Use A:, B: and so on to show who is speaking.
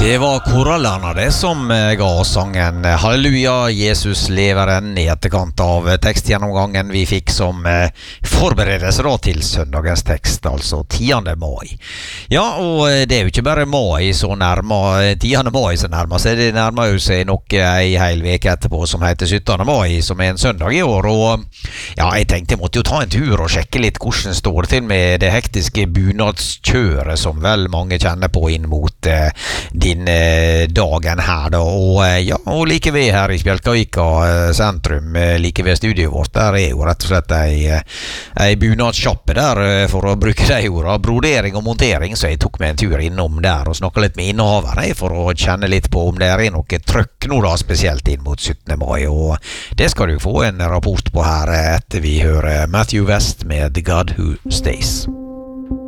A: Det var korallerne det som ga oss sangen Halleluja, Jesus leveren i etterkant av tekstgjennomgangen vi fikk som forberedelse da til søndagens tekst, altså 10. mai. Ja, og det jo ikke bare mai så nærmer, 10. mai så nærmer seg, det nærmer jo seg nok en hel veke etterpå som heter 17. mai, som en søndag i år, og ja, jeg tenkte jeg måtte jo ta en tur og sjekke litt hvordan står det til med det hektiske bunadskjøret som vel mange kjenner på inn mot din dagen her da, og ja, og like ved her i Spjelkavika sentrum, like ved studiet vårt, der jo rett og slett ei bunadssjappe der, for å bruke de orda, brodering og montering, så jeg tok meg en tur innom der og snakket litt med innehaveren for å kjenne litt på om det noe trøkk nå da, spesielt inn mot 17. mai, og det skal du få en rapport på her etter vi hører Matthew West med The God Who Stays.